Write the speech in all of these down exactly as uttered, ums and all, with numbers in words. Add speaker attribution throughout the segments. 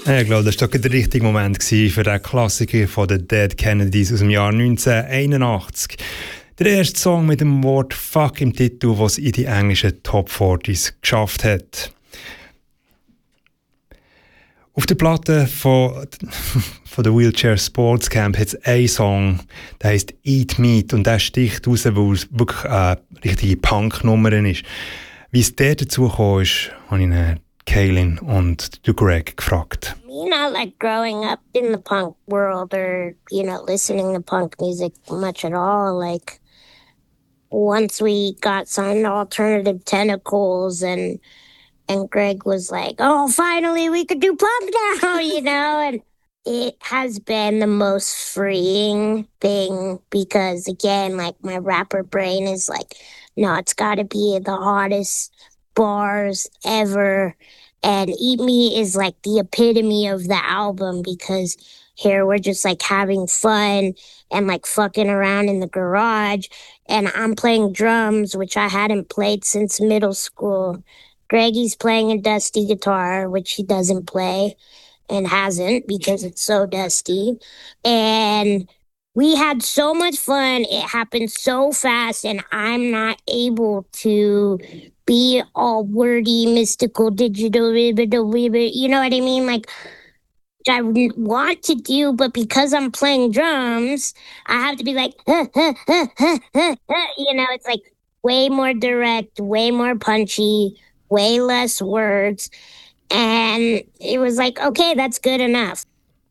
Speaker 1: Ich glaube, das war doch der richtige Moment für den Klassiker von den Dead Kennedys aus dem Jahr neunzehnhunderteinundachtzig. Der erste Song mit dem Wort «Fuck» im Titel, was in die englischen Top vierzig geschafft hat. Auf der Platte von, von der Wheelchair Sports Camp hat es einen Song, der heisst «Eat Meat» und der sticht raus, weil es wirklich eine richtige Punk-Nummer ist. Wie es der dazu kam, ist, habe ich einen Kaylin und du Greg gefragt.
Speaker 2: You know, like growing up in the punk world or, you know, listening to punk music much at all, like once we got signed to Alternative Tentacles and and Greg was like, oh, finally we could do punk now, you know, and it has been the most freeing thing because, again, like my rapper brain is like, no, it's got to be the hottest bars ever. And Eat Me is like the epitome of the album because here we're just like having fun and like fucking around in the garage. And I'm playing drums, which I hadn't played since middle school. Greggy's playing a dusty guitar, which he doesn't play and hasn't because it's so dusty. And we had so much fun. It happened so fast, and I'm not able to be all wordy, mystical, digital, you know what I mean? Like, I want to do, but because I'm playing drums, I have to be like, huh, huh, huh, huh, huh, huh. You know, it's like way more direct, way more punchy, way less words. And it was like, okay, that's good enough.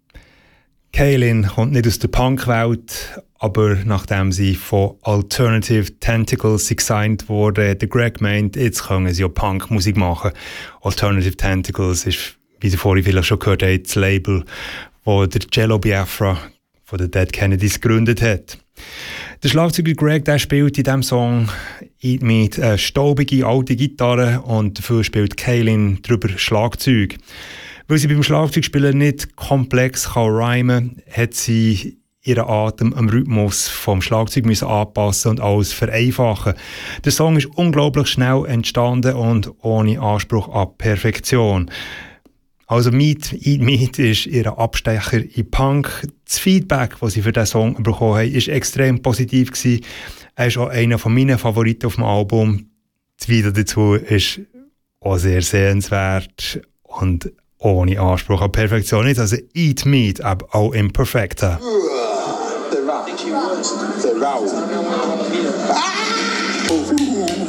Speaker 1: Kaylin kommt nicht aus der Punkwelt, aber nachdem sie von Alternative Tentacles gesigned wurde, hat Greg gemeint, jetzt können sie ja Punkmusik machen. Alternative Tentacles ist, wie Sie vorhin vielleicht schon gehört haben, das Label, das der Jello Biafra von den Dead Kennedys gegründet hat. Der Schlagzeuger Greg, der spielt in diesem Song Eat Meat eine staubige alte Gitarre und dafür spielt Kaylin drüber Schlagzeug. Weil sie beim Schlagzeugspielen nicht komplex kann rhymen, hat sie ihren Atem am Rhythmus vom Schlagzeug müssen anpassen und alles vereinfachen. Der Song ist unglaublich schnell entstanden und ohne Anspruch an Perfektion. Also Meat, Eat Meat ist ihr Abstecher in Punk. Das Feedback, das sie für diesen Song bekommen haben, war extrem positiv gewesen. Er ist auch einer meiner Favoriten auf dem Album. Das Video dazu ist auch sehr sehenswert und ohne Anspruch an Perfektion. Nicht also Eat Meat, aber auch imperfekter.